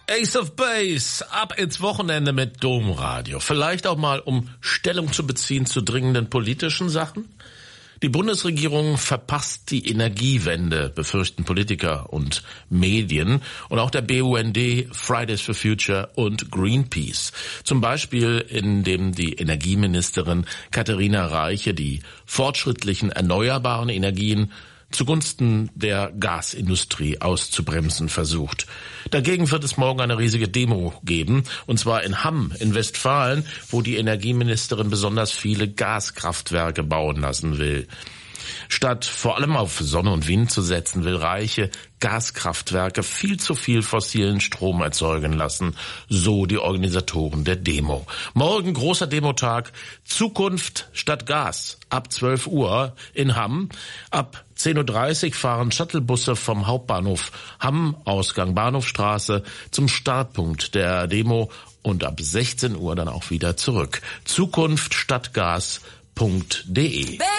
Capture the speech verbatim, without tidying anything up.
Ace of Base, ab ins Wochenende mit Domradio. Vielleicht auch mal, um Stellung zu beziehen zu dringenden politischen Sachen? Die Bundesregierung verpasst die Energiewende, befürchten Politiker und Medien und auch der B U N D, Fridays for Future und Greenpeace. Zum Beispiel, indem die Energieministerin Katharina Reiche die fortschrittlichen erneuerbaren Energien zugunsten der Gasindustrie auszubremsen versucht. Dagegen wird es morgen eine riesige Demo geben, und zwar in Hamm in Westfalen, wo die Energieministerin besonders viele Gaskraftwerke bauen lassen will. Statt vor allem auf Sonne und Wind zu setzen, will Reiche Gaskraftwerke viel zu viel fossilen Strom erzeugen lassen, so die Organisatoren der Demo. Morgen großer Demotag, Zukunft statt Gas, ab zwölf Uhr in Hamm. Ab zehn Uhr dreißig fahren Shuttlebusse vom Hauptbahnhof Hamm, Ausgang Bahnhofstraße, zum Startpunkt der Demo und ab sechzehn Uhr dann auch wieder zurück. Zukunft statt Gas punkt de